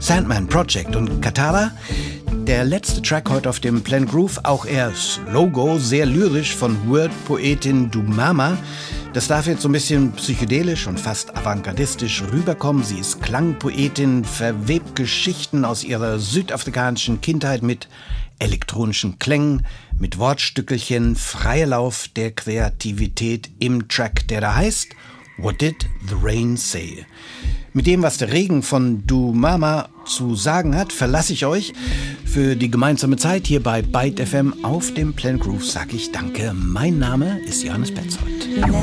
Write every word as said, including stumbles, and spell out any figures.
Sandman Project und Katara. Der letzte Track heute auf dem Planet Groove, auch eher Slow-Go, sehr lyrisch von Word-Poetin Dumama. Das darf jetzt so ein bisschen psychedelisch und fast avantgardistisch rüberkommen. Sie ist Klangpoetin, verwebt Geschichten aus ihrer südafrikanischen Kindheit mit elektronischen Klängen, mit Wortstückelchen, freier Lauf der Kreativität im Track, der da heißt What Did the Rain Say? Mit dem, was der Regen von Dumama zu sagen hat, verlasse ich euch. Für die gemeinsame Zeit hier bei Byte F M auf dem Planet Groove sage ich danke. Mein Name ist Johannes Petzold.